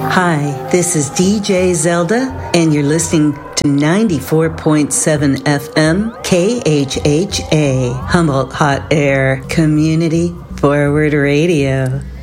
Hi, this is DJ Zelda, and you're listening to 94.7 FM KHHA, Humboldt Hot Air Community Forward Radio.